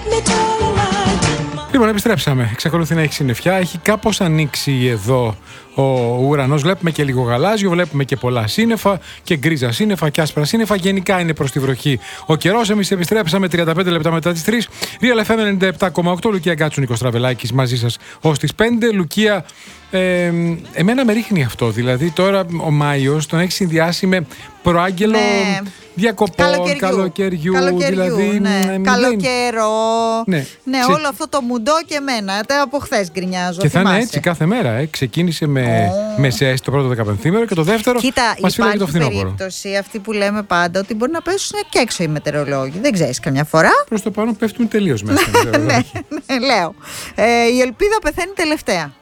Λοιπόν, επιστρέψαμε. Εξακολουθεί να έχει συννεφιά. Έχει κάπως ανοίξει εδώ ο ουρανός. Βλέπουμε και λίγο γαλάζιο, βλέπουμε και πολλά σύννεφα και γκρίζα σύννεφα και άσπρα σύννεφα. Γενικά είναι προς τη βροχή ο καιρός. Εμείς επιστρέψαμε 35 λεπτά μετά τις 3. Real FM 97,8. Λουκία Γκάτσου, Νίκος Τραβελάκης μαζί σας ως τις 5. Λουκία, εμένα με ρίχνει αυτό. Δηλαδή τώρα ο Μάιος τον έχει συνδυάσει με προάγγελο διακοπών, καλοκαιριού. Δηλαδή, καλοκαιρό. Όλο αυτό το μουντό και εμένα. Από χθες γκρινιάζω. Και θα είναι έτσι κάθε μέρα. Ξεκίνησε με ζέστη το πρώτο 15 και το δεύτερο μας φύγει το φθινόπωρο. Υπάρχει περίπτωση αυτή που λέμε πάντα ότι μπορεί να πέσουν και έξω οι μετεωρολόγοι. Δεν ξέρεις καμιά φορά. Προς το πάνω πέφτουν τελείως μέσα. Λέω. Η ελπίδα πεθαίνει τελευταία.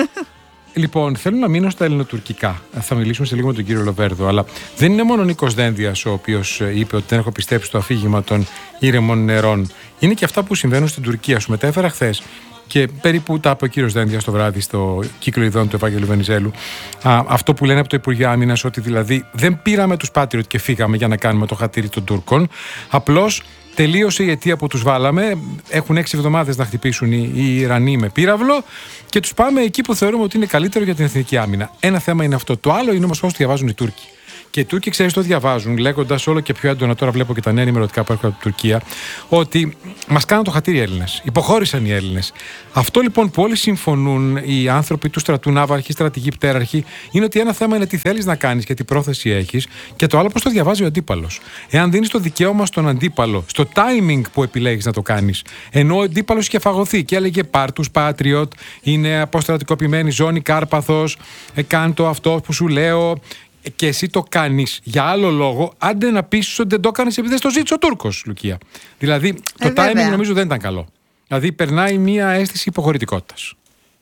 Λοιπόν, θέλω να μείνω στα ελληνοτουρκικά. Θα μιλήσουμε σε λίγο με τον κύριο Λοβέρδο. Αλλά δεν είναι μόνο ο Νίκος Δένδιας ο οποίος είπε ότι δεν έχω πιστέψει στο αφήγημα των ήρεμων νερών. Είναι και αυτά που συμβαίνουν στην Τουρκία. Σου μετέφερα χθες και περίπου τα είπε ο κύριος Δένδιας το βράδυ στο κύκλο ειδών του Ευάγγελου Βενιζέλου. Αυτό που λένε από το Υπουργείο Άμυνας, ότι δηλαδή δεν πήραμε τους Patriot και φύγαμε για να κάνουμε το χατήρι των Τούρκων. Απλώς τελείωσε η αιτία που τους βάλαμε. Έχουν 6 εβδομάδες να χτυπήσουν οι Ιρανοί με πύραυλο και τους πάμε εκεί που θεωρούμε ότι είναι καλύτερο για την εθνική άμυνα. Ένα θέμα είναι αυτό. Το άλλο είναι όμως πώς το διαβάζουν οι Τούρκοι. Και οι Τούρκοι, ξέρεις, το διαβάζουν λέγοντας όλο και πιο έντονα. Τώρα βλέπω και τα νέα ενημερωτικά που έρχονται από την Τουρκία, ότι μας κάνουν το χατήρι οι Έλληνες. Υποχώρησαν οι Έλληνες. Αυτό λοιπόν που όλοι συμφωνούν, οι άνθρωποι του στρατού, ναύαρχοι, στρατηγοί, πτέραρχοι, είναι ότι ένα θέμα είναι τι θέλεις να κάνεις και τι πρόθεση έχεις, και το άλλο πώς το διαβάζει ο αντίπαλος. Εάν δίνεις το δικαίωμα στον αντίπαλο, στο timing που επιλέγεις να το κάνεις, ενώ ο αντίπαλος είχε φαγωθεί και έλεγε πάρ' τους Patriot, είναι αποστρατικοποιημένη ζώνη Κάρπαθος, κάν το αυτό που σου λέω. Και εσύ το κάνεις για άλλο λόγο, άντε να πεις ότι δεν το έκανες επειδή δεν το ζήτησε ο Τούρκος, Λουκία. Δηλαδή, το timing νομίζω δεν ήταν καλό. Δηλαδή, περνάει μία αίσθηση υποχωρητικότητας.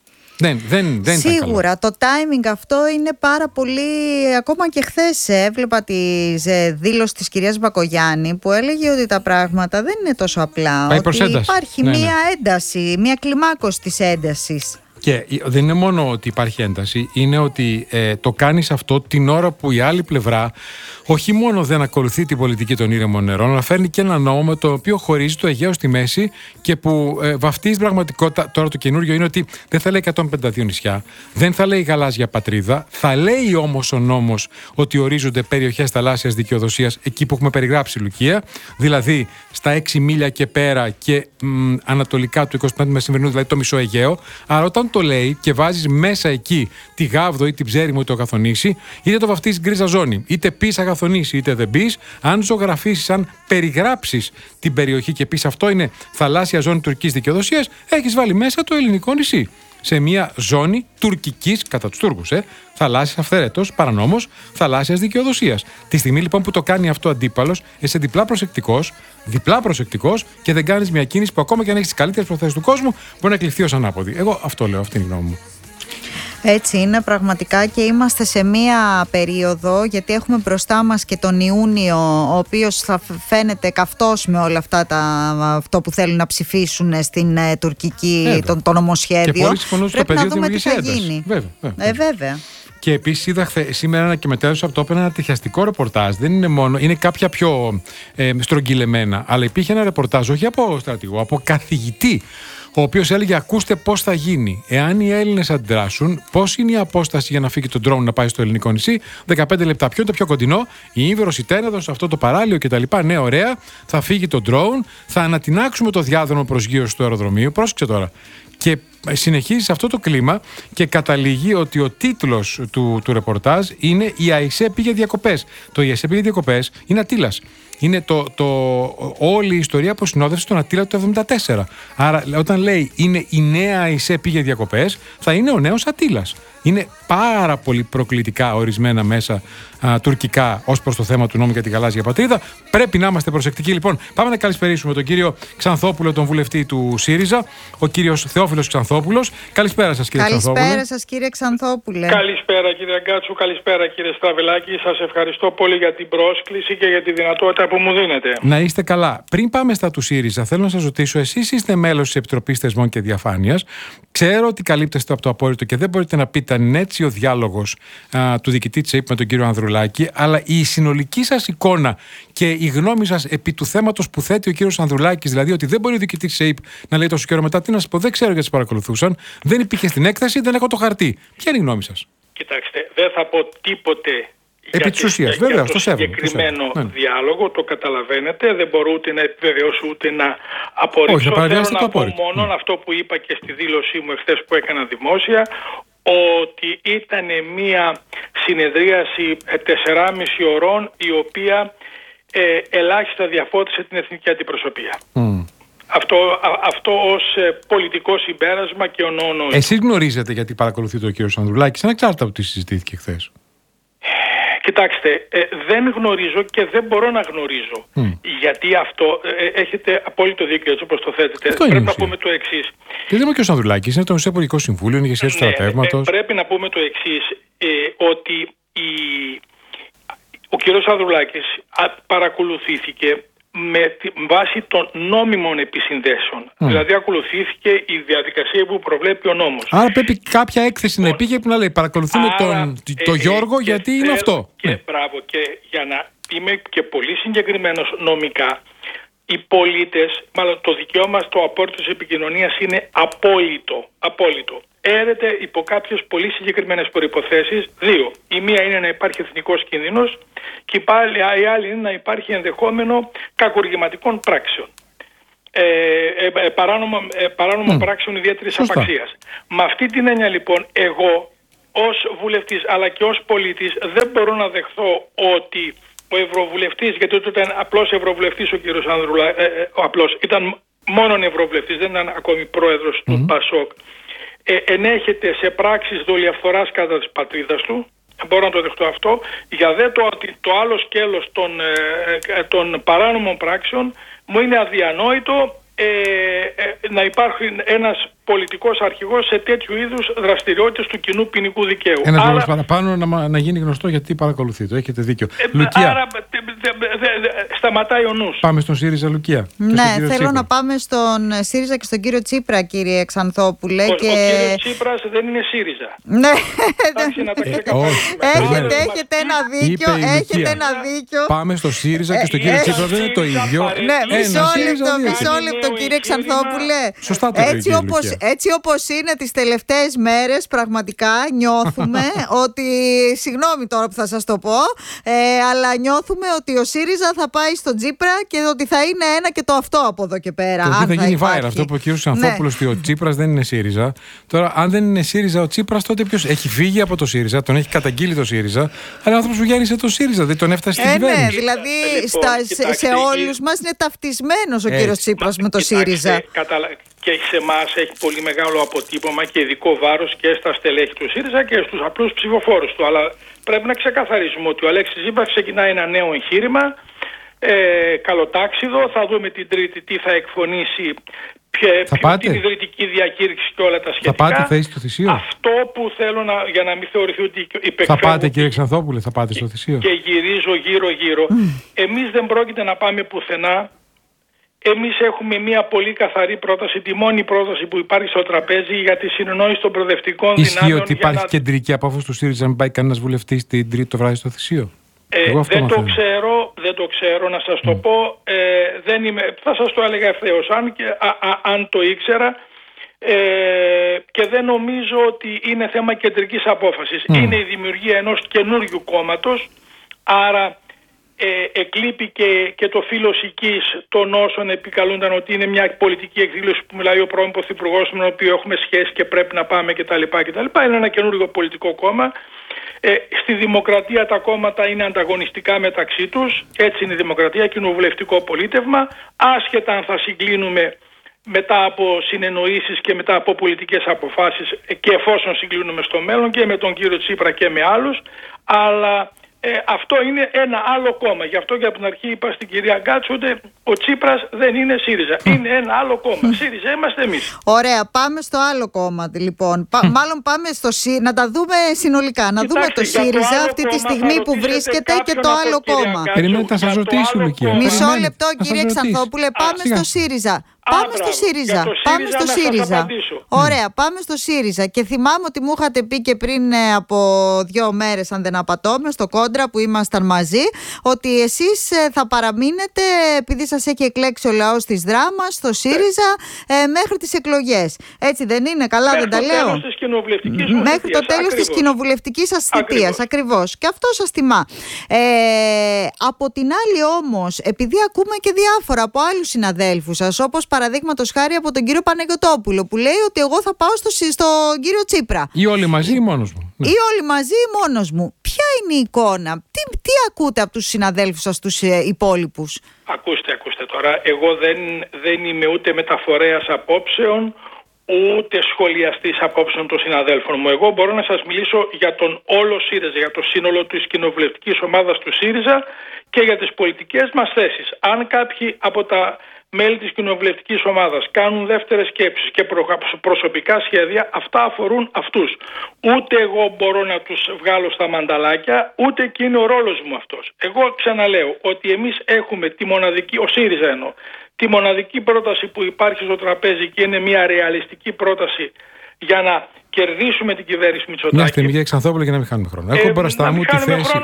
Δεν Σίγουρα, το timing αυτό είναι πάρα πολύ. Ακόμα και χθες έβλεπα τη δήλωση της κυρίας Μπακογιάννη που έλεγε ότι τα πράγματα δεν είναι τόσο απλά. Ότι υπάρχει μία ένταση, μία κλιμάκωση της έντασης. Και δεν είναι μόνο ότι υπάρχει ένταση, είναι ότι το κάνεις αυτό την ώρα που η άλλη πλευρά όχι μόνο δεν ακολουθεί την πολιτική των ήρεμων νερών, αλλά φέρνει και ένα νόμο με το οποίο χωρίζει το Αιγαίο στη μέση και που βαφτίζει πραγματικότητα. Τώρα το καινούριο είναι ότι δεν θα λέει 152 νησιά, δεν θα λέει γαλάζια πατρίδα, θα λέει όμως ο νόμος ότι ορίζονται περιοχές θαλάσσιας δικαιοδοσίας εκεί που έχουμε περιγράψει, Λουκία, δηλαδή στα 6 μίλια και πέρα και ανατολικά του 25 μεσημβρινού, δηλαδή το μισό Αιγαίο. Άρα όταν το λέει και βάζεις μέσα εκεί τη Γάβδο ή την Ψέριμο ή το Αγαθονήσι, είτε το βαφτίζεις γκρίζα ζώνη, είτε πεις Αγαθονήσι, είτε δεν πεις, αν ζωγραφίσεις, αν περιγράψεις την περιοχή και πεις αυτό είναι θαλάσσια ζώνη τουρκικής δικαιοδοσίας, έχεις βάλει μέσα το ελληνικό νησί. Σε μια ζώνη τουρκικής, κατά τους Τούρκους, θαλάσσιας αυθαίρετος, παρανόμως, θαλάσσιας δικαιοδοσίας. Τη στιγμή λοιπόν που το κάνει αυτό ο αντίπαλος, είσαι διπλά προσεκτικός και δεν κάνεις μια κίνηση που ακόμα και αν έχεις τις καλύτερες προθέσεις του κόσμου, μπορεί να κλειφθεί ως ανάποδη. Εγώ αυτό λέω, αυτή είναι η γνώμη μου. Έτσι είναι πραγματικά και είμαστε σε μία περίοδο, γιατί έχουμε μπροστά μας και τον Ιούνιο, ο οποίος θα φαίνεται καυτός με όλα αυτά αυτό που θέλουν να ψηφίσουν στην τουρκική το νομοσχέδιο. Πρέπει να δούμε τι θα γίνει. Βέβαια. Και επίσης είδα σήμερα και μετέδωσα από το Open ένα τριχιαστικό ρεπορτάζ. Δεν είναι μόνο, είναι κάποια πιο στρογγυλεμένα, αλλά υπήρχε ένα ρεπορτάζ όχι από στρατηγό, από καθηγητή, ο οποίος έλεγε: ακούστε πώς θα γίνει. Εάν οι Έλληνες αντιδράσουν, πώς είναι η απόσταση για να φύγει το drone να πάει στο ελληνικό νησί, 15 λεπτά. Ποιο είναι το πιο κοντινό, η Ήμβρος, η Τένεδος, αυτό το παράλιο κτλ. Ναι, ωραία, θα φύγει το drone, θα ανατινάξουμε το διάδρομο προσγείωσης του αεροδρομίου. Πρόσεξε τώρα. Και συνεχίζει σε αυτό το κλίμα και καταλήγει ότι ο τίτλος του ρεπορτάζ είναι «Η ΑΙΣΕ πήγε διακοπές». Το «Η ΑΙΣΕ πήγε διακοπές» είναι Αττήλας. Είναι όλη η ιστορία που συνόδευσε τον Αττήλα το 1974. Άρα όταν λέει είναι η νέα ΑΙΣΕ πήγε διακοπές, θα είναι ο νέος Αττήλας. Είναι πάρα πολύ προκλητικά ορισμένα μέσα τουρκικά ως προς το θέμα του νόμου για τη γαλάζια πατρίδα. Πρέπει να είμαστε προσεκτικοί. Λοιπόν, πάμε να καλησπερίσουμε τον κύριο Ξανθόπουλο, τον βουλευτή του ΣΥΡΙΖΑ, ο κύριος Θεόφιλος Ξανθόπουλος. Καλησπέρα σας, κύριε Ξανθόπουλο. Καλησπέρα σας, κύριε Ξανθόπουλε. Καλησπέρα, κύριε Γκάτσου. Καλησπέρα, κύριε Στραβελάκη. Σας ευχαριστώ πολύ για την πρόσκληση και για τη δυνατότητα που μου δίνετε. Να είστε καλά. Πριν πάμε στα του ΣΥΡΙΖΑ, θέλω να σας ρωτήσω, εσείς είστε μέλος της Επιτροπής Θεσμών και Διαφάνειας. Ξέρω ότι καλύπτεστε από το απόρριτο και δεν μπορείτε να πείτε αν είναι έτσι ο διάλογος του διοικητή της ΕΥΠ με τον κύριο Ανδρουλάκη Ανδρουλάκη, αλλά η συνολική σας εικόνα και η γνώμη σας επί του θέματος που θέτει ο κύριος Ανδρουλάκης, δηλαδή ότι δεν μπορεί ο διοικητής της ΕΥΠ να λέει τόσο καιρό μετά, τι να σας πω, δεν ξέρω γιατί σας παρακολουθούσαν, δεν υπήρχε στην έκθεση, δεν έχω το χαρτί. Ποια είναι η γνώμη σας? Κοιτάξτε, δεν θα πω τίποτε επί της ουσίας, βέβαια, για το συγκεκριμένο διάλογο, το καταλαβαίνετε, δεν μπορώ ούτε να επιβεβαιώσω ούτε να απορρίψω. Θέλω να πω μόνο αυτό που είπα και στη δήλωσή μου εχθές που έκανα δημόσια, ότι ήταν μια συνεδρίαση 4,5 ωρών η οποία ελάχιστα διαφώτισε την εθνική αντιπροσωπεία. Αυτό ως πολιτικό συμπέρασμα και ονώνω. Εσείς γνωρίζετε γιατί παρακολουθείτε ο κύριος Ανδρουλάκης, ανεξάρτητα από τι συζητήθηκε χθες? Κοιτάξτε, δεν γνωρίζω και δεν μπορώ να γνωρίζω. Γιατί αυτό έχετε απόλυτο δίκιο έτσι όπως το θέτετε. Πρέπει να πούμε το εξής. Δεν είμαι και ο Ανδρουλάκης, είναι το Μεσαίο Υπουργικό Συμβούλιο, είναι ηγεσία του στρατεύματος. Πρέπει να πούμε το εξής, ότι ο κύριος Ανδρουλάκης παρακολουθήθηκε με βάση των νόμιμων επισυνδέσεων. Δηλαδή ακολουθήθηκε η διαδικασία που προβλέπει ο νόμος. Άρα πρέπει κάποια έκθεση να υπήρχε που να λέει παρακολουθούμε τον Γιώργο γιατί είναι αυτό. Και μπράβο, και για να είμαι και πολύ συγκεκριμένος νομικά, οι πολίτες, μάλλον το δικαίωμα στο απόρριτο της επικοινωνίας είναι απόλυτο. Έρεται υπό κάποιες πολύ συγκεκριμένες προϋποθέσεις, δύο. Η μία είναι να υπάρχει εθνικός κίνδυνος και η άλλη είναι να υπάρχει ενδεχόμενο κακουργηματικών πράξεων. Παράνομων πράξεων ιδιαίτερης απαξίας. Με αυτή την έννοια λοιπόν, εγώ ως βουλευτής αλλά και ως πολίτης δεν μπορώ να δεχθώ ότι ο ευρωβουλευτής, γιατί ήταν απλός ευρωβουλευτής ο κύριος Ανδρουλάκης, ήταν μόνον ευρωβουλευτής, δεν ήταν ακόμη πρόεδρος του ΠΑΣΟΚ, ενέχεται σε πράξεις δολιοφθοράς κατά της πατρίδας του. Μπορώ να το δεχτώ αυτό. Για δε το ότι το άλλο σκέλος των παράνομων πράξεων μου είναι αδιανόητο να υπάρχει ένας πολιτικός αρχηγός σε τέτοιου είδους δραστηριότητες του κοινού ποινικού δικαίου. Ένας λόγος παραπάνω να γίνει γνωστό γιατί παρακολουθεί το. Έχετε δίκιο. Λουκία. Άρα σταματάει ο νους. Πάμε στον ΣΥΡΙΖΑ, Λουκία. Ναι, θέλω να πάμε στον ΣΥΡΙΖΑ και στον κύριο Τσίπρα, κύριε Ξανθόπουλε. Ο κύριος Τσίπρας δεν είναι ΣΥΡΙΖΑ. Ναι. Έχετε ένα δίκιο. Πάμε στο ΣΥΡΙΖΑ και στον κύριο Τσίπρα δεν είναι το ίδιο. Ναι, μισό λεπτό κύριε Ξανθόπουλε. Σωστά το είπε. Έτσι όπως είναι τις τελευταίες μέρες, πραγματικά νιώθουμε ότι, συγγνώμη τώρα που θα σας το πω, αλλά νιώθουμε ότι ο ΣΥΡΙΖΑ θα πάει στον Τσίπρα και ότι θα είναι ένα και το αυτό από εδώ και πέρα. Το θα γίνει viral αυτό που ο κύριος Ξανθόπουλος, ότι ο Τσίπρας δεν είναι ΣΥΡΙΖΑ. Τώρα, αν δεν είναι ΣΥΡΙΖΑ ο Τσίπρας, τότε ποιος έχει φύγει από το ΣΥΡΙΖΑ, τον έχει καταγγείλει το ΣΥΡΙΖΑ, αλλά ο άνθρωπος που γέννησε το ΣΥΡΙΖΑ, δεν τον έφτασε στην κυβέρνηση. Ναι, δηλαδή σε όλους μας είναι ταυτισμένος ο κύριος Τσίπρας με το ΣΥΡΙΖΑ. Και σε εμάς έχει πολύ μεγάλο αποτύπωμα και ειδικό βάρος και στα στελέχη του ΣΥΡΙΖΑ και στους απλούς ψηφοφόρους του. Αλλά πρέπει να ξεκαθαρίσουμε ότι ο Αλέξης Τσίπρας ξεκινάει ένα νέο εγχείρημα, καλοτάξιδο. Θα δούμε την Τρίτη τι θα εκφωνήσει, την ιδρυτική διακήρυξη και όλα τα σχετικά. Θα πάτε θέση στο θυσίο. Αυτό που θέλω για να μην θεωρηθεί ότι υπεκφεύγω. Θα πάτε κύριε Ξανθόπουλε, θα πάτε στο θυσίο. Και γυρίζω γύρω-γύρω. Εμείς δεν πρόκειται να πάμε πουθενά. Εμείς έχουμε μια πολύ καθαρή πρόταση, τη μόνη πρόταση που υπάρχει στο τραπέζι για τη συνεννόηση των προοδευτικών δυνάμεων. Ισχύει ότι υπάρχει κεντρική απόφαση του ΣΥΡΙΖΑ να μην πάει κανένας βουλευτής την Τρίτη το βράδυ στο θυσίο? Δεν το ξέρω να σας το πω. Θα σας το έλεγα ευθέως αν το ήξερα. Και δεν νομίζω ότι είναι θέμα κεντρικής απόφασης. Είναι η δημιουργία ενός καινούριου κόμματος, άρα εκλείπει και το φύλος οικής των όσων επικαλούνταν ότι είναι μια πολιτική εκδήλωση που μιλάει ο πρώην Πρωθυπουργός με τον οποίο έχουμε σχέση και πρέπει να πάμε κτλ. Είναι ένα καινούργιο πολιτικό κόμμα. Στη δημοκρατία τα κόμματα είναι ανταγωνιστικά μεταξύ τους. Έτσι είναι η δημοκρατία, κοινοβουλευτικό πολίτευμα. Άσχετα αν θα συγκλίνουμε μετά από συνεννοήσεις και μετά από πολιτικές αποφάσεις και εφόσον συγκλίνουμε στο μέλλον και με τον κύριο Τσίπρα και με άλλους, αλλά αυτό είναι ένα άλλο κόμμα. Γι' αυτό και από την αρχή είπα στην κυρία Γκάτσου ότι ο Τσίπρας δεν είναι ΣΥΡΙΖΑ. Είναι ένα άλλο κόμμα. ΣΥΡΙΖΑ είμαστε εμείς. Ωραία, πάμε στο άλλο κόμμα λοιπόν. Μάλλον πάμε στο να τα δούμε συνολικά. Να δούμε το ΣΥΡΙΖΑ αυτή τη στιγμή που βρίσκεται και το άλλο κόμμα. Περιμένετε να σας ρωτήσω, Λουκία. Μισό λεπτό κύριε Ξανθόπουλε, πάμε στο ΣΥΡΙΖΑ. Πάμε στο ΣΥΡΙΖΑ. Πάμε στο ΣΥΡΙΖΑ. Ωραία, πάμε στο ΣΥΡΙΖΑ. Και θυμάμαι ότι μου είχατε πει και πριν από 2 μέρες, αν δεν απατώμε, στο Κόντρα που ήμασταν μαζί, ότι εσείς θα παραμείνετε, επειδή σας έχει εκλέξει ο λαός της Δράμας, στο ΣΥΡΙΖΑ μέχρι τις εκλογές. Έτσι δεν είναι? Καλά δεν τα λέω? Μέχρι το τέλος της κοινοβουλευτικής σας θητείας. Ακριβώς. Και αυτό σας τιμά. Από την άλλη όμως, επειδή ακούμε και διάφορα από άλλους συναδέλφους σας, όπως παραδείγματος χάρη από τον κύριο Παναγιωτόπουλο, που λέει ότι εγώ θα πάω στον κύριο Τσίπρα. Ή όλοι μαζί ή μόνος μου. Ή όλοι μαζί ή μόνος μου. Ποια είναι η εικόνα? Τι ακούτε από τους συναδέλφους σας τους υπόλοιπους? Ακούστε τώρα. Εγώ δεν είμαι ούτε μεταφορέας απόψεων, ούτε σχολιαστής απόψεων των συναδέλφων μου. Εγώ μπορώ να σας μιλήσω για τον όλο ΣΥΡΙΖΑ, για το σύνολο της κοινοβουλευτικής ομάδας του ΣΥΡΙΖΑ και για τις πολιτικές μας θέσεις. Αν κάποιοι από τα μέλη της κοινοβουλευτικής ομάδας κάνουν δεύτερες σκέψεις και προσωπικά σχέδια, αυτά αφορούν αυτούς. Ούτε εγώ μπορώ να τους βγάλω στα μανταλάκια, ούτε και είναι ο ρόλος μου αυτός. Εγώ ξαναλέω ότι εμείς έχουμε τη μοναδική, ο ΣΥΡΙΖΑ εννοώ, τη μοναδική πρόταση που υπάρχει στο τραπέζι και είναι μια ρεαλιστική πρόταση για να κερδίσουμε την κυβέρνηση Μητσοτάκη. Μια στιγμή για Ξανθόπουλο για να μην χάνουμε χρόνο. Έχω μπροστά μου τη θέση.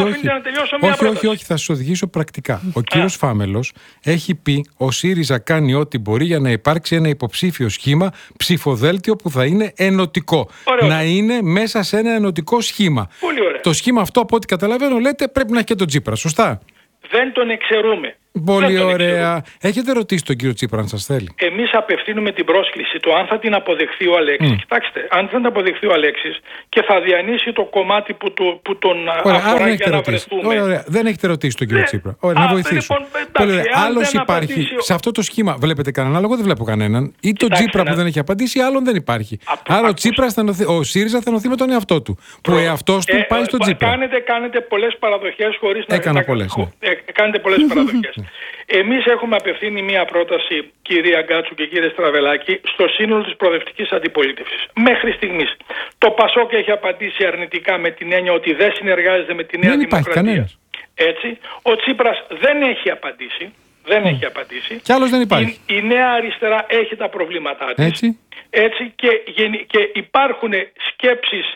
Όχι, θα σας οδηγήσω πρακτικά. Ο κύριος Φάμελος έχει πει: ο ΣΥΡΙΖΑ κάνει ό,τι μπορεί για να υπάρξει ένα υποψήφιο σχήμα, ψηφοδέλτιο που θα είναι ενωτικό. Να είναι μέσα σε ένα ενωτικό σχήμα. Το σχήμα αυτό, από ό,τι καταλαβαίνω, λέτε πρέπει να έχει και τον Τσίπρα. Σωστά? Δεν τον εξαιρούμε. Πολύ ωραία. Έχετε ρωτήσει τον κύριο Τσίπρα αν σας θέλει? Εμείς απευθύνουμε την πρόσκληση. Το αν θα την αποδεχθεί ο Αλέξης. Κοιτάξτε, αν θα την αποδεχθεί ο Αλέξης και θα διανύσει το κομμάτι που τον αφορά για να βρεθούμε. Ωραία. Δεν έχετε ρωτήσει τον κύριο Τσίπρα. Ωραία, να βοηθήσω. Άλλος υπάρχει. Σε αυτό το σχήμα βλέπετε κανέναν? Εγώ δεν βλέπω κανέναν. Ή τον Τσίπρα που δεν έχει απαντήσει, ή άλλον δεν υπάρχει. Άρα ο ΣΥΡΙΖΑ θα ενωθεί με τον εαυτό του. Που ο εαυτός του πάει στον Τσίπρα. Κάνετε πολλές παραδοχές χωρίς να... Έκανα πολλές. Κάνετε πολλές παραδοχές. Εμείς έχουμε απευθύνει μία πρόταση, κυρία Γκάτσου και κύριε Στραβελάκη, στο σύνολο της προοδευτικής αντιπολίτευσης. Μέχρι στιγμής. Το ΠΑΣΟΚ έχει απαντήσει αρνητικά με την έννοια ότι δεν συνεργάζεται με τη Νέα Δημοκρατία. Έτσι. Ο Τσίπρας δεν έχει απαντήσει. Κι άλλος δεν υπάρχει. Η Νέα Αριστερά έχει τα προβλήματά της. Έτσι. Και υπάρχουν σκέψεις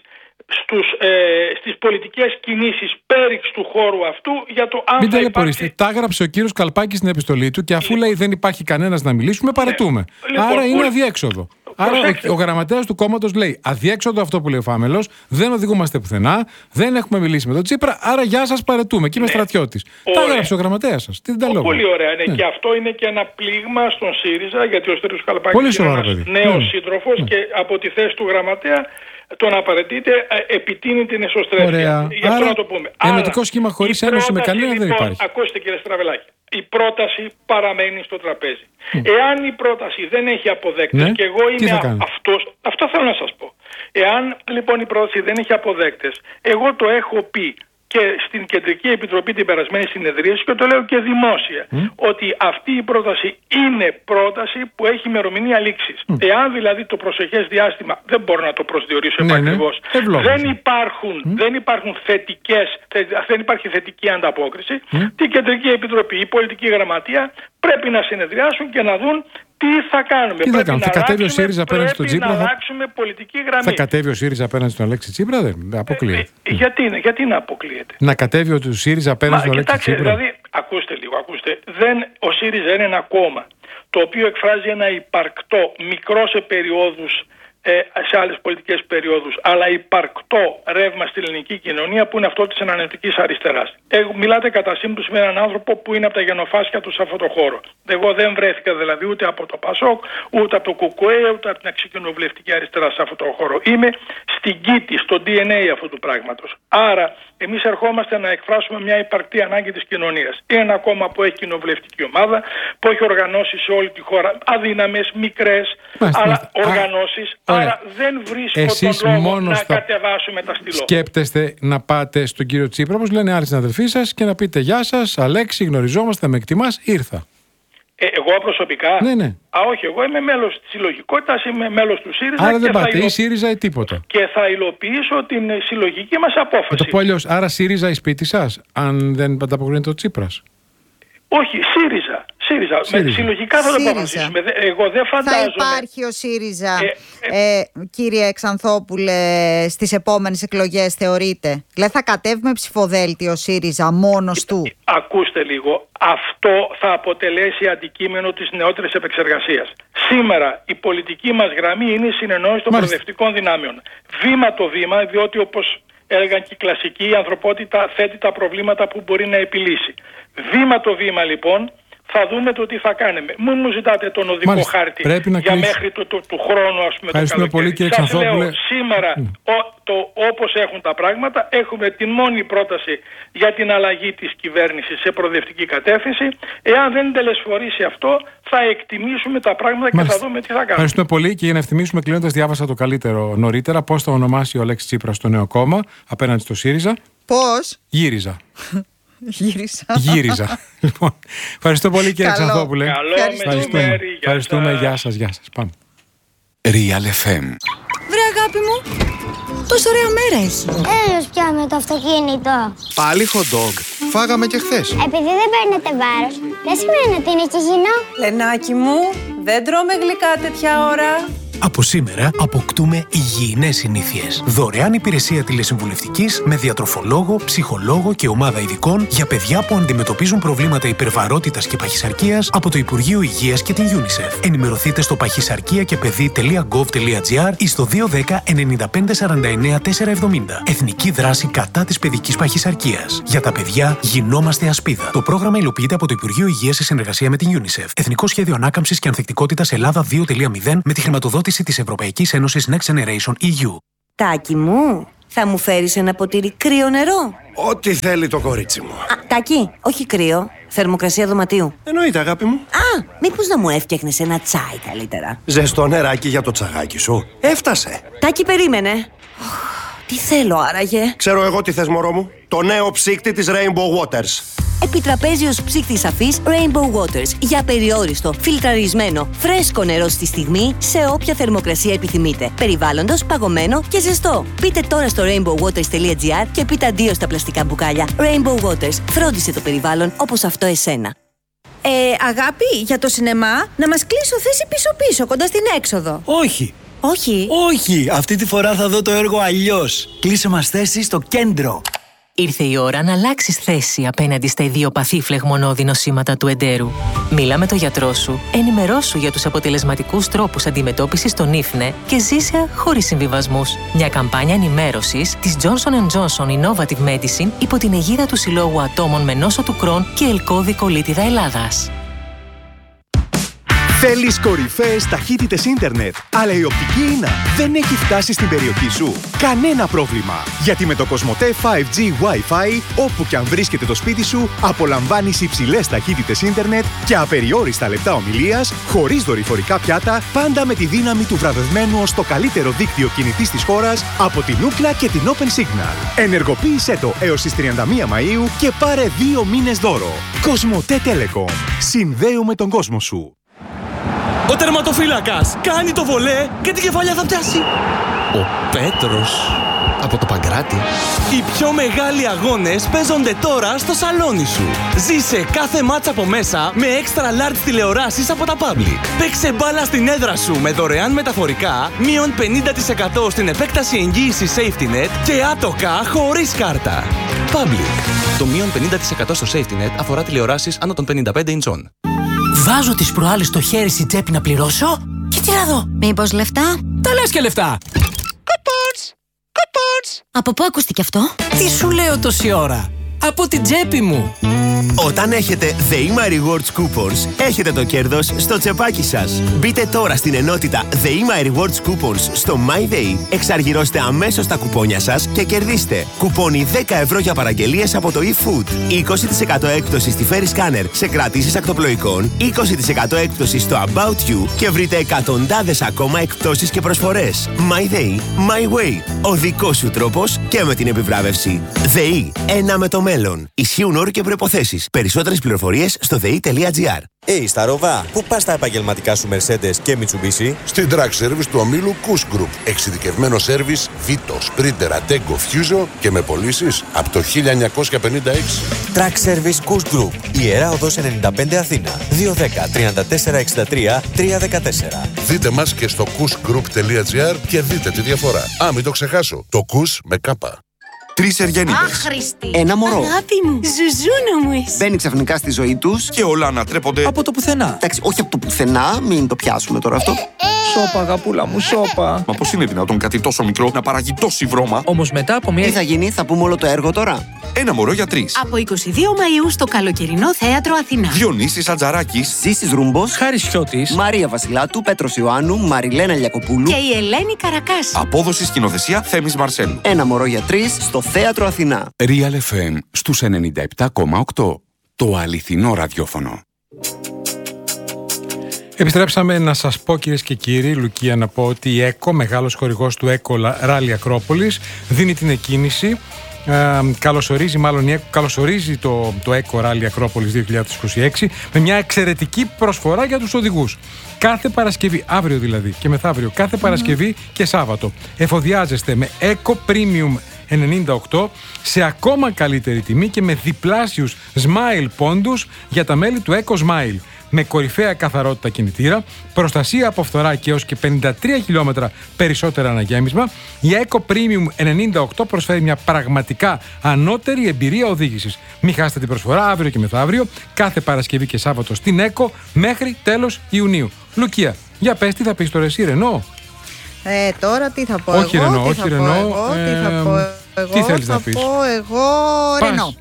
στις πολιτικές κινήσεις πέριξ του χώρου αυτού για το αν μην θα υπάρξει... Τα έγραψε ο κύριος Καλπάκης στην επιστολή του και αφού λέει δεν υπάρχει κανένας να μιλήσουμε, παρετούμε. Άρα είναι αδιέξοδο. Άρα ο γραμματέας του κόμματος λέει αδιέξοδο αυτό που λέει ο Φάμελος, δεν οδηγούμαστε πουθενά, δεν έχουμε μιλήσει με τον Τσίπρα, άρα γεια σας, παρετούμε. Και είμαι στρατιώτης. Τα έγραψε ο γραμματέας σας. Τι δεν τα λέω. Πολύ ωραία. Και αυτό είναι και ένα πλήγμα στον ΣΥΡΙΖΑ, γιατί ο Στέλιος Καλπάκης είναι ένας νέος σύντροφος και από τη θέση του γραμματέα τον απαραίτητε επιτείνει την εσωστρέφεια. Γι' αυτό να το πούμε. Ενωτικό σχήμα χωρίς ένωση με κανένα δεν υπάρχει. Ακούστε κύριε Στραβελάκη, η πρόταση παραμένει στο τραπέζι. Εάν η πρόταση δεν έχει αποδέκτες, και εγώ είμαι αυτό θέλω να σας πω. Εάν λοιπόν η πρόταση δεν έχει αποδέκτες, εγώ το έχω πει και στην Κεντρική Επιτροπή την περασμένη συνεδρίαση και το λέω και δημόσια, ότι αυτή η πρόταση είναι πρόταση που έχει ημερομηνία λήξης. Εάν δηλαδή το προσεχές διάστημα, δεν μπορώ να το προσδιορίσω επακριβώς, δεν υπάρχει θετική ανταπόκριση, την Κεντρική Επιτροπή, η Πολιτική Γραμματεία πρέπει να συνεδριάσουν και να δουν τι θα κάνουμε. Θα κατέβει ο ΣΥΡΙΖΑ απέναντι στον Τσίπρα. Να αλλάξουμε πολιτική γραμμή. Θα κατέβει ο ΣΥΡΙΖΑ απέναντι στον Αλέξη Τσίπρα, δεν αποκλείεται. Γιατί να αποκλείεται? Να κατέβει ο ΣΥΡΙΖα απέναντι στον Αλέξη Τσίπρα. Δηλαδή, ακούστε. Ο ΣΥΡΙΖΑ είναι ένα κόμμα το οποίο εκφράζει ένα υπαρκτό, μικρό σε περιόδους, σε άλλες πολιτικές περιόδους, αλλά υπαρκτό ρεύμα στην ελληνική κοινωνία που είναι αυτό της ανανεωτικής αριστεράς. Μιλάτε κατά σύμπτωση με έναν άνθρωπο που είναι από τα γενοφάσκια του σε αυτό το χώρο. Εγώ δεν βρέθηκα δηλαδή ούτε από το ΠΑΣΟΚ, ούτε από το ΚΚΕ, ούτε από την αξιοκοινοβουλευτική αριστερά σε αυτό το χώρο. Είμαι στην κήτη, στο DNA αυτού του πράγματος. Άρα, εμείς ερχόμαστε να εκφράσουμε μια υπαρκτή ανάγκη της κοινωνίας. Είναι ένα κόμμα που έχει κοινοβουλευτική ομάδα, που έχει οργανώσεις σε όλη τη χώρα, αδύναμες, μικρές, αλλά οργανώσεις. Άρα δεν βρίσκω τον λόγο να κατεβάσουμε τα στυλό. Σκέπτεστε να πάτε στον κύριο Τσίπρα, όπως λένε άλλοι συναδελφοί σας, και να πείτε γεια σας, Αλέξη, γνωριζόμαστε, με εκτιμάς, ήρθα. Εγώ προσωπικά. Ναι. Όχι, εγώ είμαι μέλος της συλλογικότητας, είμαι μέλος του ΣΥΡΙΖΑ. Άρα δεν πάτε, ή ΣΥΡΙΖΑ ή τίποτα. Και θα υλοποιήσω την συλλογική μας απόφαση. Το πω αλλιώς, άρα ΣΥΡΙΖΑ η σπίτι σας, αν δεν ανταποκρίνεται ο Τσίπρας. Όχι, ΣΥΡΙΖΑ. Συλλογικά θα το αποφασίσουμε. Εγώ δεν φαντάζομαι. Θα υπάρχει ο ΣΥΡΙΖΑ, κύριε Εξανθόπουλε, στις επόμενες εκλογές, θεωρείτε? Δηλαδή θα κατέβει με ψηφοδέλτιο ο ΣΥΡΙΖΑ μόνος του? Ακούστε λίγο. Αυτό θα αποτελέσει αντικείμενο της νεότερης επεξεργασίας. Σήμερα η πολιτική μας γραμμή είναι η συνεννόηση των προοδευτικών δυνάμεων. Βήμα το βήμα, διότι όπως έλεγαν και οι κλασικοί, η ανθρωπότητα θέτει τα προβλήματα που μπορεί να επιλύσει. Βήμα το βήμα λοιπόν θα δούμε το τι θα κάνουμε. Μην μου ζητάτε τον οδικό χάρτη για μέχρι του χρόνου, ας πούμε. Ευχαριστούμε πολύ, κύριε Εξανθόπουλε. Λέω, σήμερα όπως έχουν τα πράγματα, έχουμε την μόνη πρόταση για την αλλαγή της κυβέρνησης σε προοδευτική κατεύθυνση. Εάν δεν τελεσφορήσει αυτό, θα εκτιμήσουμε τα πράγματα και θα δούμε τι θα κάνουμε. Ευχαριστούμε πολύ, και για να ευθυμίσουμε κλείνοντας, διάβασα το καλύτερο νωρίτερα πώς θα ονομάσει ο Αλέξης Τσίπρας στο νέο κόμμα απέναντι στο ΣΥΡΙΖΑ. Πώς? Γύριζα. Γύριζα. Λοιπόν, ευχαριστώ πολύ, κύριε Εξανθόπουλε. Καλό μεσημέρι. Ευχαριστούμε. Γεια σας. Πάμε. Real FM. Βρε αγάπη μου, τόσο ωραία μέρα έχει. Έλος πια με το αυτοκίνητο. Πάλι hot dog. Φάγαμε και χθες. Επειδή δεν παίρνετε βάρος, δεν σημαίνει ότι είναι και υγιεινό. Λενάκι μου, δεν τρώμε γλυκά τέτοια ώρα. Από σήμερα αποκτούμε υγιεινές συνήθειες. Δωρεάν υπηρεσία τηλεσυμβουλευτικής με διατροφολόγο, ψυχολόγο και ομάδα ειδικών για παιδιά που αντιμετωπίζουν προβλήματα υπερβαρότητας και παχυσαρκίας από το Υπουργείο Υγείας και την UNICEF. Ενημερωθείτε στο pachisarkiakepedi.gov.gr ή στο 210 95 49 470. Εθνική δράση κατά της παιδικής παχυσαρκίας. Για τα παιδιά γινόμαστε ασπίδα. Το πρόγραμμα υλοποιείται από το Υπουργείο Υγείας σε συνεργασία με την UNICEF. Εθνικό Σχέδιο Ανάκαμψης και Ανθεκτικότητας Ελλάδα 2.0 με τη χρηματοδότηση της Ευρωπαϊκής Ένωσης Next Generation EU. Τάκη μου, θα μου φέρεις ένα ποτήρι κρύο νερό? Ό,τι θέλει το κορίτσι μου. Τάκη, όχι κρύο, θερμοκρασία δωματίου. Εννοείται, αγάπη μου. Μήπως να μου έφτιαχνες ένα τσάι καλύτερα? Ζεστό νεράκι για το τσαγάκι σου. Έφτασε. Τάκη, περίμενε. Τι θέλω άραγε? Ξέρω εγώ τι θες, μωρό μου. Το νέο ψύκτη της Rainbow Waters. Επιτραπέζιος ψύκτης αφής Rainbow Waters. Για περιόριστο, φιλτραρισμένο, φρέσκο νερό στη στιγμή, σε όποια θερμοκρασία επιθυμείτε. Περιβάλλοντος, παγωμένο και ζεστό. Μπείτε τώρα στο rainbowwaters.gr και πείτε αντίο στα πλαστικά μπουκάλια. Rainbow Waters. Φρόντισε το περιβάλλον όπως αυτό εσένα. Αγάπη, για το σινεμά, να μας κλείσω θέση πίσω-πίσω, κοντά στην έξοδο. Όχι. Όχι. Όχι, αυτή τη φορά θα δω το έργο αλλιώς. Κλείσε μας θέση στο κέντρο. Ήρθε η ώρα να αλλάξεις θέση απέναντι στα ιδιοπαθή φλεγμονώδη νοσήματα του εντέρου. Μίλα με τον γιατρό σου, ενημερώσου για τους αποτελεσματικούς τρόπους αντιμετώπισης των ίφνε και ζήσε χωρίς συμβιβασμούς. Μια καμπάνια ενημέρωσης της Johnson & Johnson Innovative Medicine υπό την αιγίδα του Συλλόγου Ατόμων με νόσο του Κρόν και ελκώδη κολίτιδα Ελλάδας. Θέλεις κορυφαίες ταχύτητες ίντερνετ, αλλά η οπτική ίνα δεν έχει φτάσει στην περιοχή σου? Κανένα πρόβλημα! Γιατί με το Κοσμοτέ 5G Wi-Fi, όπου και αν βρίσκεται το σπίτι σου, απολαμβάνεις υψηλές ταχύτητες ίντερνετ και απεριόριστα λεπτά ομιλίας, χωρίς δορυφορικά πιάτα, πάντα με τη δύναμη του βραβευμένου ως το καλύτερο δίκτυο κινητής της χώρας από την Ookla και την Open Signal. Ενεργοποίησέ το έως τις 31 Μαΐου και πάρε 2 μήνες δώρο. Κοσμοτέ Telecom. Συνδέουμε τον κόσμο σου. Ο τερματοφύλακας κάνει το βολέ και την κεφαλιά θα πιάσει. Ο Πέτρος από το Παγκράτη. Οι πιο μεγάλοι αγώνες παίζονται τώρα στο σαλόνι σου. Ζήσε κάθε μάτσα από μέσα με extra large τηλεοράσεις από τα Public. Παίξε μπάλα στην έδρα σου με δωρεάν μεταφορικά, μείον 50% στην επέκταση εγγύησης Safety Net και άτοκα χωρίς κάρτα. Public. Το μείον 50% στο Safety Net αφορά τηλεοράσεις άνω των 55 ιντσών. Βάζω τις προάλλες στο χέρι στην τσέπη να πληρώσω και τι να δω? Μήπως λεφτά? Τα λες και λεφτά! Coupons! Από πού ακούστηκε αυτό? Τι σου λέω τόση ώρα? Από την τσέπη μου! Όταν έχετε The EMA Rewards Coupons, έχετε το κέρδος στο τσεπάκι σας. Μπείτε τώρα στην ενότητα The EMA Rewards Coupons στο MyDay, εξαργυρώστε αμέσως τα κουπόνια σας και κερδίστε κουπόνι 10 ευρώ για παραγγελίες από το eFood, 20% έκπτωση στη Ferry Scanner σε κρατήσεις ακτοπλοϊκών, 20% έκπτωση στο About You και βρείτε εκατοντάδες ακόμα εκπτώσεις και προσφορές. MyDay, My Way. Ο δικός σου τρόπος και με την επιβράβευση. ΔΕΗ. Ένα με το μέλλον. Ισχύουν όροι και προϋποθέσεις. Περισσότερες πληροφορίες στο ΔΕΗ.gr. Στα Ροβά, πού πας τα επαγγελματικά σου Mercedes και Mitsubishi? Στην Track Service του ομίλου KUS Group. Εξειδικευμένο σέρβις Vito, Sprinter, Attego, Fuso και με πωλήσεις από το 1956. Track Service KUS Group. Ιερά Οδός 95 Αθήνα. 210-3463-314. Δείτε μας και στο kusgroup.gr και δείτε τη διαφορά. Μην το ξεχάσω. Το KUS με κάπα. 3 Εργένιδες. Άχρηστη. Ένα μωρό. Αγάπη μου. Ζουζούνα μου είσαι. Μπαίνει ξαφνικά στη ζωή τους και όλα ανατρέπονται από το πουθενά. Εντάξει, όχι από το πουθενά, μην το πιάσουμε τώρα αυτό. Σώπα, αγαπούλα μου, σώπα. Μα πώς είναι δυνατόν κάτι τόσο μικρό να παράγει τόση βρώμα? Όμως μετά από μια. Τι θα γίνει, θα πούμε όλο το έργο τώρα. Ένα μωρό για 3. Από 22 Μαΐου στο καλοκαιρινό θέατρο Αθηνά. Διονύσης Ατζαράκης, Ζήσης Ρούμπος, Χάρης Χιώτης, Μαρία Βασιλάτου, Πέτρος Ιωάννου, Μαριλένα Λιακοπούλου και η Ελένη Καρακάση. Απόδοση σκηνοθεσία Θέμης Μαρσέλου. Ένα μωρό για 3 στο θέατρο Αθηνά. Real FM στους 97,8. Το αληθινό ραδιόφωνο. Επιστρέψαμε να σας πω, κυρίες και κύριοι, Λουκία, να πω ότι η ΕΚΟ, μεγάλος χορηγός του ΕΚΟ Ράλι Ακρόπολης, δίνει την εκκίνηση. Καλωσορίζει το ΕΚΟ Ράλι Ακρόπολης 2026 με μια εξαιρετική προσφορά για τους οδηγούς. Κάθε Παρασκευή, αύριο δηλαδή και μεθαύριο, κάθε Παρασκευή και Σάββατο εφοδιάζεστε με Eco Premium 98 σε ακόμα καλύτερη τιμή και με διπλάσιους Smile πόντους για τα μέλη του Eco Smile. Με κορυφαία καθαρότητα κινητήρα, προστασία από φθορά και έως και 53 χιλιόμετρα περισσότερα αναγέμισμα, η Eco Premium 98 προσφέρει μια πραγματικά ανώτερη εμπειρία οδήγησης. Μην χάσετε την προσφορά αύριο και μεθαύριο, κάθε Παρασκευή και Σάββατο στην Eco μέχρι τέλος Ιουνίου. Λουκία, για πες, τι θα πεις τώρα εσύ, Ρενό? Τώρα τι θα πω όχι εγώ, Ρενό, τι όχι θα Ρενό, πω εγώ, τι θα πω εγώ, τι θέλεις να πεις? Θα πω εγώ Ρενό.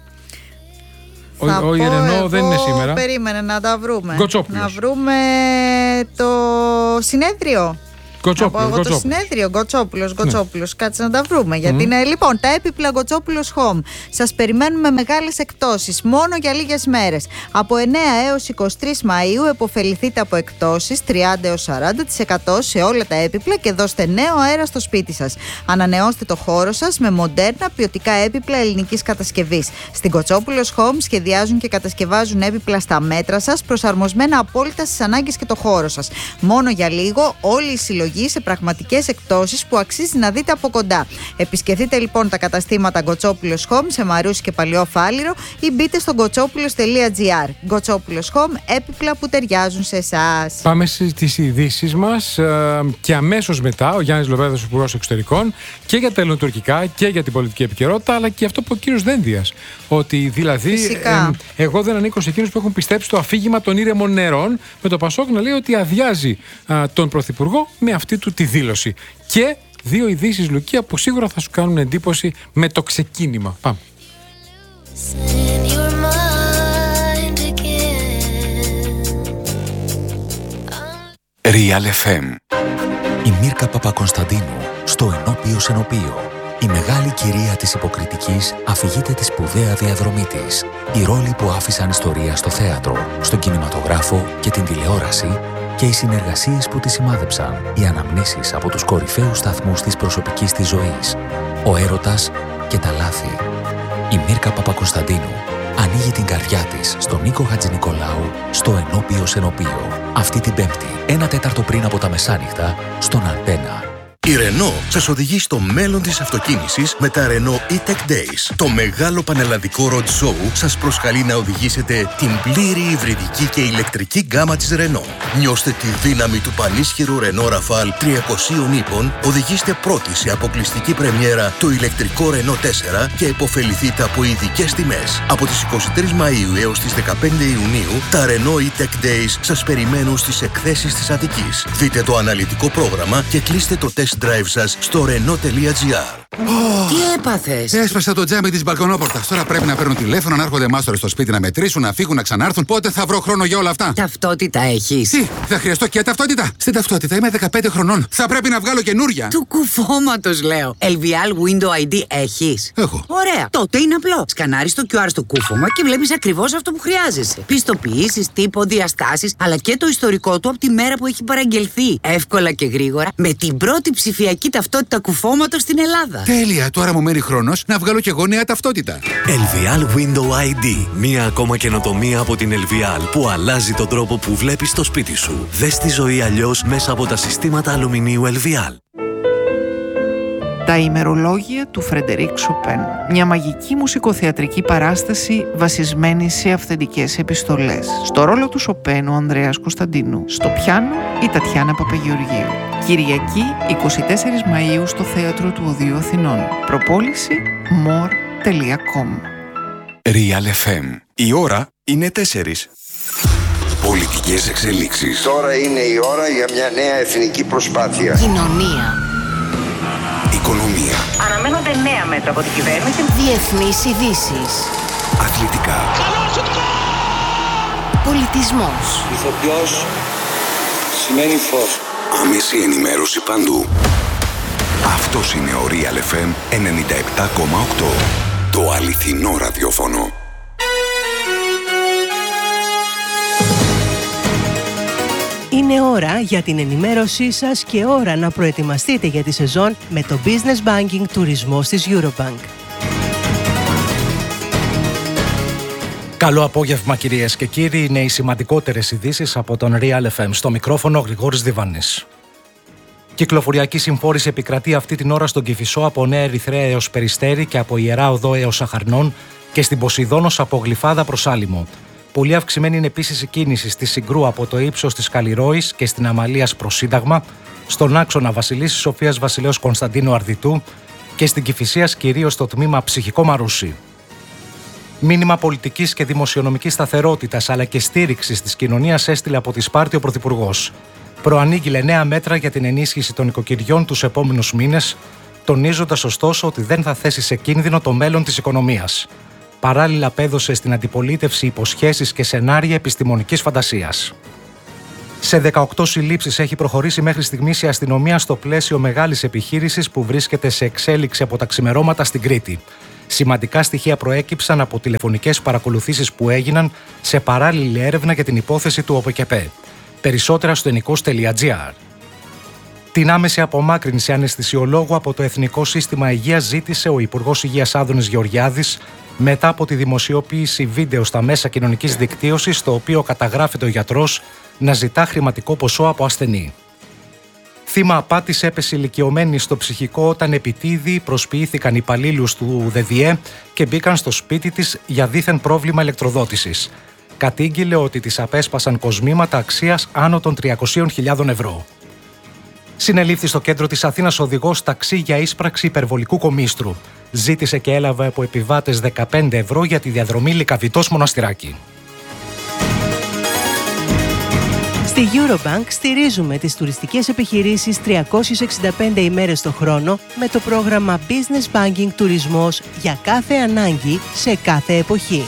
Ο Ιρενό δεν είναι σήμερα. Περίμενε να τα βρούμε. Γκοτσόπουλος. Να βρούμε το συνέδριο. Γκοτσόπουλος. Το συνέδριο Γκοτσόπουλος. Κάτσε να τα βρούμε. Γιατί είναι λοιπόν τα έπιπλα Γκοτσόπουλος Home. Σας περιμένουμε με μεγάλες εκπτώσεις μόνο για λίγες μέρες. Από 9 έως 23 Μαΐου επωφεληθείτε από εκπτώσεις 30 έως 40% σε όλα τα έπιπλα και δώστε νέο αέρα στο σπίτι σας. Ανανεώστε το χώρο σας με μοντέρνα ποιοτικά έπιπλα ελληνικής κατασκευής. Στην Γκοτσόπουλος Home σχεδιάζουν και κατασκευάζουν έπιπλα στα μέτρα σας, προσαρμοσμένα απόλυτα στις ανάγκες και το χώρο σας. Μόνο για λίγο όλη η συλλογή σε πραγματικές εκπτώσεις που αξίζει να δείτε από κοντά. Επισκεφτείτε λοιπόν τα καταστήματα Γκοτσόπουλος Home σε Μαρούσι και Παλαιό Φάληρο ή μπείτε στο γκοτσόπουλος.gr. Γκοτσόπουλος Home, έπιπλα που ταιριάζουν σε εσάς. Πάμε στις ειδήσεις μας και αμέσως μετά ο Γιάννης Λοβέρδος, Υπουργός Εξωτερικών, και για τα ελληνοτουρκικά και για την πολιτική επικαιρότητα, αλλά και αυτό που ο κύριος Δένδιας. Ότι δηλαδή εγώ δεν ανήκω σε εκείνους που έχουν πιστέψει στο αφήγημα των ήρεμων νερών, με το Πασόκ να λέει ότι αδειάζει τον Πρωθυπουργό με αυτή του τη δήλωση. Και δύο ειδήσεις, Λουκία, που σίγουρα θα σου κάνουν εντύπωση με το ξεκίνημα. Πάμε. Real FM. Η Μίρκα Παπακωνσταντίνου στο ενώπιο σενοπείο. Η μεγάλη κυρία της υποκριτικής αφηγείται τη σπουδαία διαδρομή της. Οι ρόλοι που άφησαν ιστορία στο θέατρο, στον κινηματογράφο και την τηλεόραση και οι συνεργασίες που τη σημάδεψαν. Οι αναμνήσεις από τους κορυφαίους σταθμούς της προσωπικής της ζωής. Ο έρωτας και τα λάθη. Η Μίρκα Παπακωνσταντίνου ανοίγει την καρδιά της στον Νίκο Χατζηνικολάου στο ενώπιο σενοπείο. Αυτή την Πέμπτη, 1/4 πριν από τα μεσάνυχτα, στον Αντένα. Η Renault σας οδηγεί στο μέλλον της αυτοκίνησης με τα Renault E-Tech Days. Το μεγάλο πανελλαδικό road show σας προσκαλεί να οδηγήσετε την πλήρη υβριδική και ηλεκτρική γκάμα της Renault. Νιώστε τη δύναμη του πανίσχυρου Renault Rafale 300 ύπων, οδηγήστε πρώτοι σε αποκλειστική πρεμιέρα το ηλεκτρικό Renault 4 και επωφεληθείτε από ειδικές τιμές. Από τις 23 Μαΐου έως τις 15 Ιουνίου, τα Renault E-Tech Days σας περιμένουν στις εκθέσεις της Αττικής. Δείτε το αναλυτικό πρόγραμμα και κλείστε το test drive σας στο Renault.gr. Τι έπαθες? Έσπασα το τζάμι της μπαλκονόπορτας. Τώρα πρέπει να παίρνουν τηλέφωνο, να έρχονται μάστορες στο σπίτι να μετρήσουν, να φύγουν, να ξανάρθουν. Πότε θα βρω χρόνο για όλα αυτά? Ταυτότητα έχεις? Τι, θα χρειαστώ και ταυτότητα? Στην ταυτότητα είμαι 15 χρονών. Θα πρέπει να βγάλω καινούρια. Του κουφώματος λέω. LVL Window ID έχεις? Έχω. Ωραία. Τότε είναι απλό. Σκανάρεις το QR στο κούφωμα και βλέπεις ακριβώς αυτό που χρειάζεσαι. Πιστοποιήσεις, τύπο, διαστάσεις, αλλά και το ιστορικό του από τη μέρα που έχει παραγγελθεί. Εύκολα και γρήγορα με την πρώτη ψηφιακή ταυτότητα κουφώματος στην Ελλάδα. Τέλεια! Τώρα μου μένει χρόνος να βγάλω κι εγώ νέα ταυτότητα. LVL Window ID. Μία ακόμα καινοτομία από την LVL που αλλάζει τον τρόπο που βλέπεις το σπίτι σου. Δες τη ζωή αλλιώς μέσα από τα συστήματα αλουμινίου LVL. Τα ημερολόγια του Φρεντερίκ Σοπέν. Μια μαγική μουσικοθεατρική παράσταση βασισμένη σε αυθεντικές επιστολές. Στο ρόλο του Σοπέν ο Ανδρέας Κωνσταντίνου. Στο πιάνο η Τατιάνα Παπαγεωργίου. Κυριακή 24 Μαΐου στο Θέατρο του Οδείου Αθηνών. Προπόληση more.com. Real FM. Η ώρα είναι 4. Πολιτικές εξελίξεις. Τώρα είναι η ώρα για μια νέα εθνική προσπάθεια. Κοινωνία. Οικονομία. Αναμένονται νέα μέτρα από την κυβέρνηση. Διεθνείς ειδήσεις. Αθλητικά. Πολιτισμός. Ηθοποιός σημαίνει φως. Άμεση ενημέρωση παντού. Αυτός είναι ο Real FM 97,8. Το αληθινό ραδιόφωνο. Είναι ώρα για την ενημέρωσή σας και ώρα να προετοιμαστείτε για τη σεζόν με το Business Banking τουρισμός της Eurobank. Καλό απόγευμα κυρίες και κύριοι, είναι οι σημαντικότερες ειδήσεις από τον Real FM. Στο μικρόφωνο Γρηγόρης Διβανής. Κυκλοφοριακή συμφόρηση επικρατεί αυτή την ώρα στον Κηφισό από Νέα Ερυθρέα έως Περιστέρι και από Ιερά Οδό έως Αχαρνών και στην Ποσειδώνος από Γλυφάδα προς Άλυμο. Πολύ αυξημένη είναι επίσης η κίνηση στη Συγκρού από το ύψος της Καλλιρόης και στην Αμαλίας προς Σύνταγμα, στον άξονα Βασιλίσσης Σοφίας Βασιλέως Κωνσταντίνου Αρδιτού και στην Κηφισίας κυρίως στο τμήμα Ψυχικό Μαρούσι. Μήνυμα πολιτικής και δημοσιονομικής σταθερότητας αλλά και στήριξης της κοινωνίας έστειλε από τη Σπάρτη ο Πρωθυπουργός. Προανήγγειλε νέα μέτρα για την ενίσχυση των οικοκυριών τους επόμενους μήνες, τονίζοντας ωστόσο ότι δεν θα θέσει σε κίνδυνο το μέλλον της οικονομίας. Παράλληλα απέδωσε στην αντιπολίτευση υποσχέσεις και σενάρια επιστημονικής φαντασίας. Σε 18 συλλήψεις έχει προχωρήσει μέχρι στιγμής η αστυνομία στο πλαίσιο μεγάλης επιχείρησης που βρίσκεται σε εξέλιξη από τα ξημερώματα στην Κρήτη. Σημαντικά στοιχεία προέκυψαν από τηλεφωνικές παρακολουθήσεις που έγιναν σε παράλληλη έρευνα για την υπόθεση του ΟΠΕΚΕΠΕ. Περισσότερα στο ενικός.gr. Την άμεση απομάκρυνση αναισθησιολόγου από το Εθνικό Σύστημα Υγείας ζήτησε ο Υπουργός Υγείας Άδωνης Γεωργιάδης μετά από τη δημοσιοποίηση βίντεο στα μέσα κοινωνικής δικτύωσης, στο οποίο καταγράφεται ο γιατρός να ζητά χρηματικό ποσό από ασθενή. Θύμα απάτης έπεσε ηλικιωμένη στο ψυχικό όταν επιτίδιοι προσποιήθηκαν υπαλλήλους του ΔΔΕ και μπήκαν στο σπίτι της για δίθεν πρόβλημα ηλεκτροδότησης. Κατήγγειλε ότι της απέσπασαν κοσμήματα αξίας άνω των 300.000 ευρώ. Συνελήφθη στο κέντρο της Αθήνας οδηγός ταξί για ίσπραξη υπερβολικού κομίστρου. Ζήτησε και έλαβε από επιβάτες 15 ευρώ για τη διαδρομή Λυκαβητός Μοναστηράκι. Στη Eurobank στηρίζουμε τις τουριστικές επιχειρήσεις 365 ημέρες το χρόνο με το πρόγραμμα Business Banking Τουρισμός για κάθε ανάγκη σε κάθε εποχή.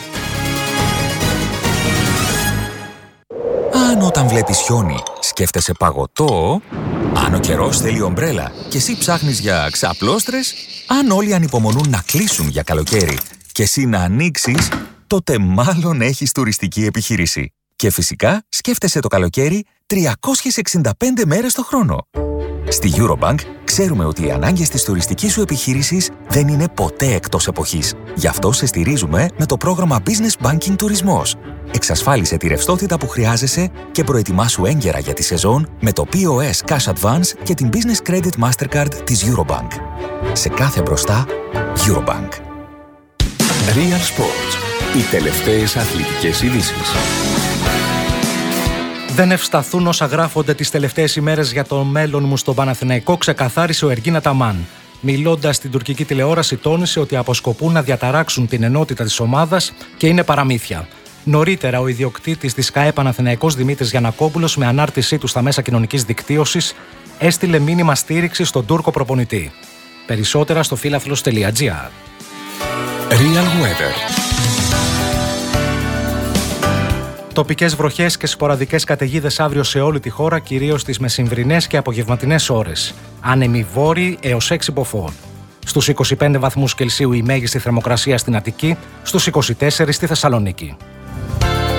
Αν όταν βλέπεις χιόνι σκέφτεσαι παγωτό, αν ο καιρός θέλει ομπρέλα και εσύ ψάχνεις για ξαπλώστρες, αν όλοι ανυπομονούν να κλείσουν για καλοκαίρι και εσύ να ανοίξεις, τότε μάλλον έχεις τουριστική επιχείρηση. Και φυσικά σκέφτεσαι το καλοκαίρι 365 μέρες το χρόνο. Στη Eurobank ξέρουμε ότι οι ανάγκες της τουριστικής σου επιχείρησης δεν είναι ποτέ εκτός εποχής. Γι' αυτό σε στηρίζουμε με το πρόγραμμα Business Banking Τουρισμός. Εξασφάλισε τη ρευστότητα που χρειάζεσαι και προετοιμάσου έγκαιρα για τη σεζόν με το POS Cash Advance και την Business Credit Mastercard της Eurobank. Σε κάθε μπροστά, Eurobank. Real Sports. Οι τελευταίες αθλητικές ειδήσεις. Δεν ευσταθούν όσα γράφονται τις τελευταίες ημέρες για το μέλλον μου στον Παναθηναϊκό, ξεκαθάρισε ο Εργίνα Ταμάν. Μιλώντας στην τουρκική τηλεόραση, τόνισε ότι αποσκοπούν να διαταράξουν την ενότητα της ομάδας και είναι παραμύθια. Νωρίτερα, ο ιδιοκτήτης της ΚΑΕ Παναθηναϊκός Δημήτρης Γιαννακόπουλος, με ανάρτησή του στα μέσα κοινωνικής δικτύωσης, έστειλε μήνυμα στήριξη στον Τούρκο προπονητή. Περισσότερα στο φίλαθλος.gr. Real Weather. Τοπικές βροχές και σποραδικές καταιγίδες αύριο σε όλη τη χώρα, κυρίως τις μεσημβρινές και απογευματινές ώρες. Άνεμοι βόρειοι έως 6 μποφόρ. Στους 25 βαθμούς Κελσίου η μέγιστη θερμοκρασία στην Αττική, στους 24 στη Θεσσαλονίκη.